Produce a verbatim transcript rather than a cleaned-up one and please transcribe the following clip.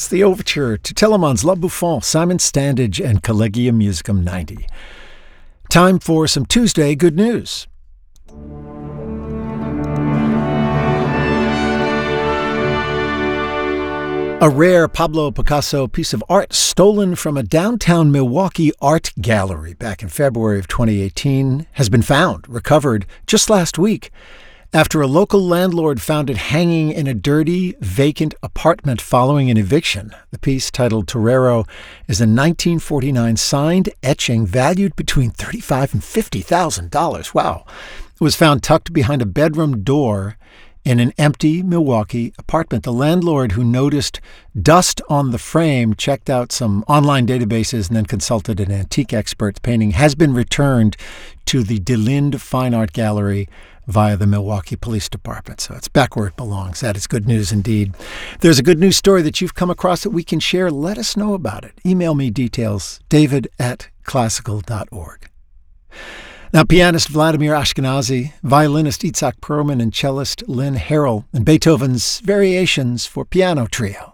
It's the overture to Telemann's La Bouffante, Simon Standage and Collegium Musicum ninety. Time for some Tuesday good news. A rare Pablo Picasso piece of art stolen from a downtown Milwaukee art gallery back in February of twenty eighteen has been found, recovered just last week, after a local landlord found it hanging in a dirty, vacant apartment following an eviction. The piece, titled Torero, is a nineteen forty-nine signed etching valued between thirty-five thousand dollars and fifty thousand dollars. Wow. It was found tucked behind a bedroom door in an empty Milwaukee apartment. The landlord, who noticed dust on the frame, checked out some online databases and then consulted an antique expert. The painting has been returned to the DeLinde Fine Art Gallery via the Milwaukee Police Department. So it's back where it belongs. That is good news indeed. If there's a good news story that you've come across that we can share, let us know about it. Email me details, david at classical dot org. Now, pianist Vladimir Ashkenazy, violinist Itzhak Perlman, and cellist Lynn Harrell, and Beethoven's Variations for Piano Trio.